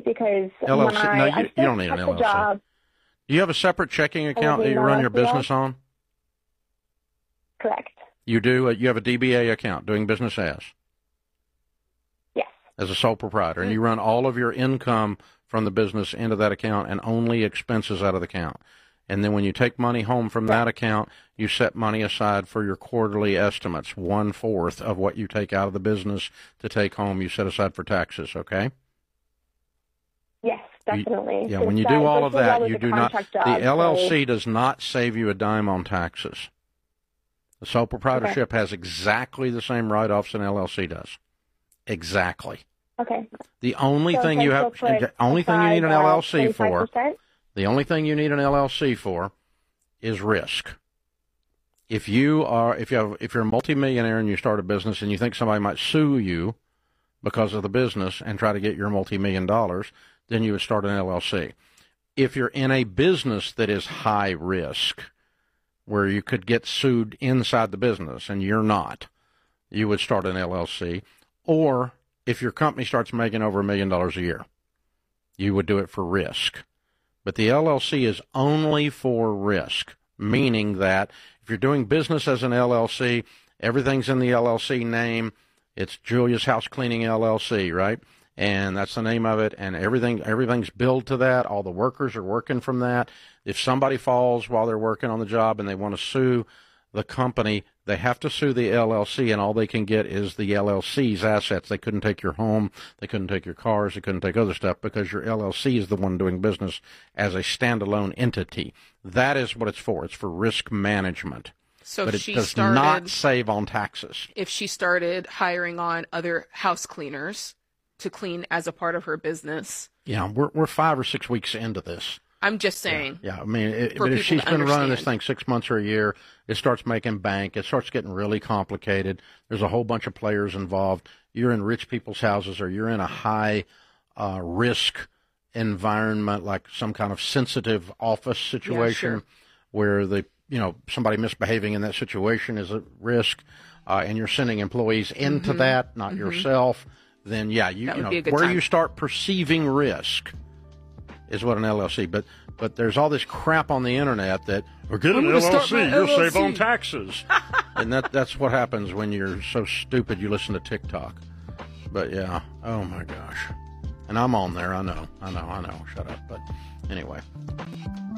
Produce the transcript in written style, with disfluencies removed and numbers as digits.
because LLC? when No, I you don't need an took the LLC. job, Do you have a separate checking account that you run your business on? correct. You do? You have a DBA account, doing business as? Yes. As a sole proprietor. And you run all of your income from the business into that account and only expenses out of the account. And then when you take money home from that account, you set money aside for your quarterly estimates. 1/4 of what you take out of the business to take home, you set aside for taxes, okay? Yes, definitely. Yeah, when you do all of that, you do not, the LLC does not save you a dime on taxes. The sole proprietorship has exactly the same write-offs an LLC does. Exactly. Okay. The only thing you have, the only thing you need an LLC for, 25%? the only thing you need an LLC for is risk. If you're a multimillionaire and you start a business and you think somebody might sue you because of the business and try to get your multi-million dollars, then you would start an LLC. If you're in a business that is high risk, where you could get sued inside the business and you're not, you would start an LLC. Or if your company starts making over $1 million a year, you would do it for risk. But the LLC is only for risk, meaning that if you're doing business as an LLC, everything's in the LLC name. It's Julia's House Cleaning LLC, right? And that's the name of it, and everything's billed to that. All the workers are working from that. If somebody falls while they're working on the job and they want to sue the company, they have to sue the LLC, and all they can get is the LLC's assets. They couldn't take your home, they couldn't take your cars, they couldn't take other stuff because your LLC is the one doing business as a standalone entity. That is what it's for. It's for risk management. So but if it she does started, not save on taxes. If she started hiring on other house cleaners to clean as a part of her business. Yeah, we're 5 or 6 weeks into this. I'm just saying. Yeah, I mean, but if she's been running this thing 6 months or a year, it starts making bank. It starts getting really complicated. There's a whole bunch of players involved. You're in rich people's houses, or you're in a high risk environment, like some kind of sensitive office situation, where somebody misbehaving in that situation is a risk, and you're sending employees into that, not yourself. Then where you start perceiving risk is what an LLC. But there's all this crap on the internet that get an LLC, you'll save on taxes, and that's what happens when you're so stupid you listen to TikTok. But yeah, oh my gosh, and I'm on there. I know. Shut up. But anyway.